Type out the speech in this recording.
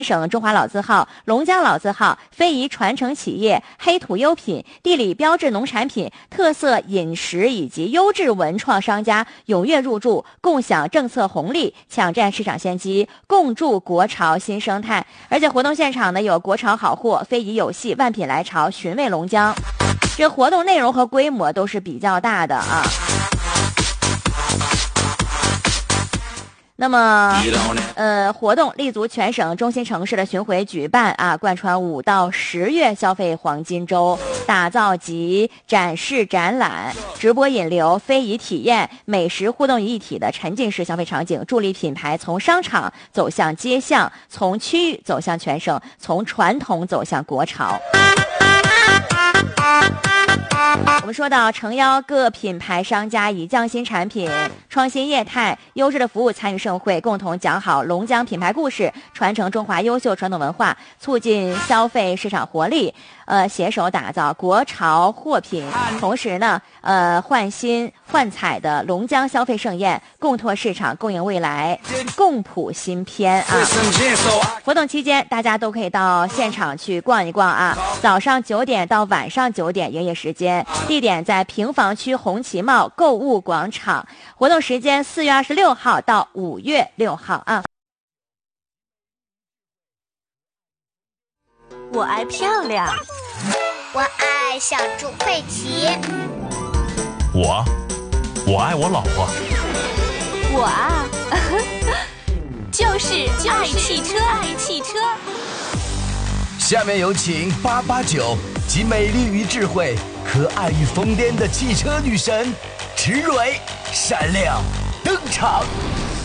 省中华老字号、龙江老字号、非遗传承企业、黑土优品、地理标志农产品、特色饮食以及优质文创商家踊跃入驻，共享政策红利，抢占市场先机，共筑国潮新生态。而且活动现场呢，有国潮好货、非遗有戏、万品来潮、寻味龙江。这活动内容和规模都是比较大的啊。那么，活动立足全省中心城市的巡回举办啊，贯穿5到10月消费黄金周，打造集展示、展览、直播引流、非遗体验、美食互动于一体的沉浸式消费场景，助力品牌从商场走向街巷，从区域走向全省，从传统走向国潮。我们说到诚邀各品牌商家以匠心产品、创新业态、优质的服务参与盛会，共同讲好龙江品牌故事，传承中华优秀传统文化，促进消费市场活力。携手打造国潮货品，同时呢，焕新焕彩的龙江消费盛宴，共拓市场，共赢未来，共谱新篇啊！活动期间，大家都可以到现场去逛一逛啊！早上9点到晚上9点营业时间，地点在平房区红旗茂购物广场。活动时间4月26号到5月6号啊！ 我爱漂亮， 我爱小猪佩奇， 我爱我老婆， 我啊，就是爱汽车。 下面有请889集美丽与智慧、可爱与疯癫的汽车女神池蕊闪亮登场。